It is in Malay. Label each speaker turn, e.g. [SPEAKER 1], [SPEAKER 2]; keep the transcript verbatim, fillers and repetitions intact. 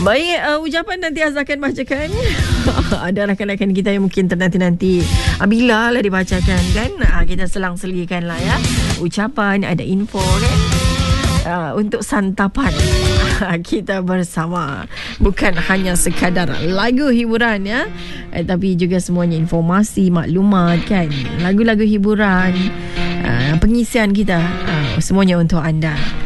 [SPEAKER 1] Baik, uh, ucapan nanti Azhar akan bacakan. Ada rakan-rakan kita yang mungkin ternanti-nanti uh, bila lah dibacakan kan. uh, Kita selang-selikan lah ya ucapan, ada info kan, uh, untuk santapan kita bersama. Bukan hanya sekadar lagu hiburan ya, eh, tapi juga semuanya informasi, maklumat kan, lagu-lagu hiburan, uh, pengisian kita, uh, semuanya untuk anda.